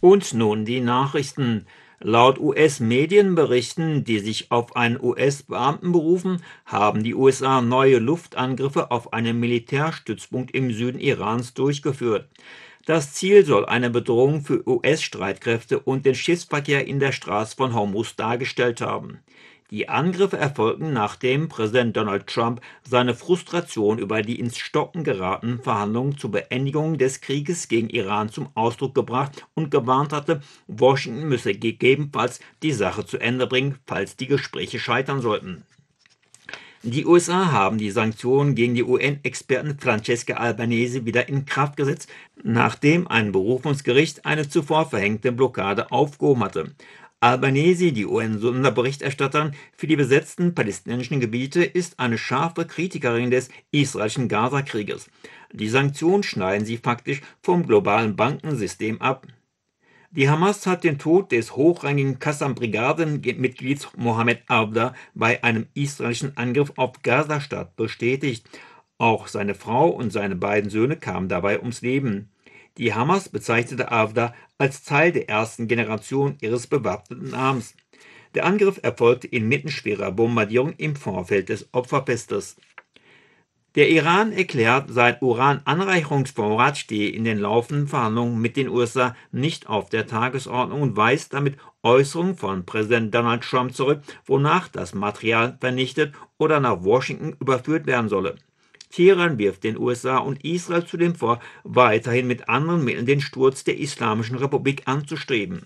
Und nun die Nachrichten. Laut US-Medienberichten, die sich auf einen US-Beamten berufen, haben die USA neue Luftangriffe auf einen Militärstützpunkt im Süden Irans durchgeführt. Das Ziel soll eine Bedrohung für US-Streitkräfte und den Schiffsverkehr in der Straße von Hormuz dargestellt haben. Die Angriffe erfolgten, nachdem Präsident Donald Trump seine Frustration über die ins Stocken geratenen Verhandlungen zur Beendigung des Krieges gegen Iran zum Ausdruck gebracht und gewarnt hatte, Washington müsse gegebenenfalls die Sache zu Ende bringen, falls die Gespräche scheitern sollten. Die USA haben die Sanktionen gegen die UN-Experten Francesca Albanese wieder in Kraft gesetzt, nachdem ein Berufungsgericht eine zuvor verhängte Blockade aufgehoben hatte. Albanese, die UN-Sonderberichterstatterin für die besetzten palästinensischen Gebiete, ist eine scharfe Kritikerin des israelischen Gaza-Krieges. Die Sanktionen schneiden sie faktisch vom globalen Bankensystem ab. Die Hamas hat den Tod des hochrangigen Qassam-Brigadenmitglieds Mohammed Avda bei einem israelischen Angriff auf Gaza-Stadt bestätigt. Auch seine Frau und seine beiden Söhne kamen dabei ums Leben. Die Hamas bezeichnete Avda als Teil der ersten Generation ihres bewaffneten Arms. Der Angriff erfolgte inmitten schwerer Bombardierung im Vorfeld des Opferfestes. Der Iran erklärt, sein Urananreicherungsvorrat stehe in den laufenden Verhandlungen mit den USA nicht auf der Tagesordnung und weist damit Äußerungen von Präsident Donald Trump zurück, wonach das Material vernichtet oder nach Washington überführt werden solle. Teheran wirft den USA und Israel zudem vor, weiterhin mit anderen Mitteln den Sturz der Islamischen Republik anzustreben.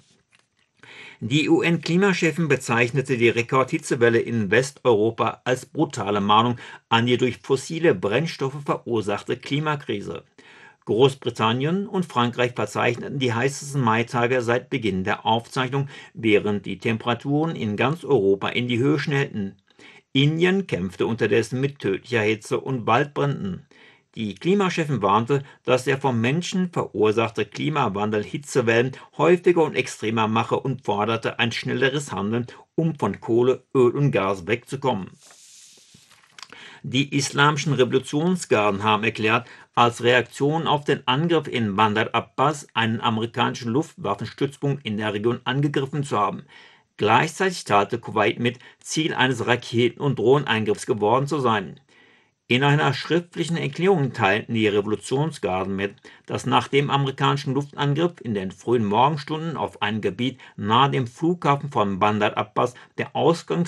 Die UN-Klimachefin bezeichnete die Rekordhitzewelle in Westeuropa als brutale Mahnung an die durch fossile Brennstoffe verursachte Klimakrise. Großbritannien und Frankreich verzeichneten die heißesten Maitage seit Beginn der Aufzeichnung, während die Temperaturen in ganz Europa in die Höhe schnellten. Indien kämpfte unterdessen mit tödlicher Hitze und Waldbränden. Die Klimachefin warnte, dass der vom Menschen verursachte Klimawandel Hitzewellen häufiger und extremer mache und forderte ein schnelleres Handeln, um von Kohle, Öl und Gas wegzukommen. Die islamischen Revolutionsgarden haben erklärt, als Reaktion auf den Angriff in Bandar Abbas einen amerikanischen Luftwaffenstützpunkt in der Region angegriffen zu haben. Gleichzeitig teilte Kuwait mit, Ziel eines Raketen- und Drohneneingriffs geworden zu sein. In einer schriftlichen Erklärung teilten die Revolutionsgarden mit, dass nach dem amerikanischen Luftangriff in den frühen Morgenstunden auf ein Gebiet nahe dem Flughafen von Bandar Abbas der Ausgang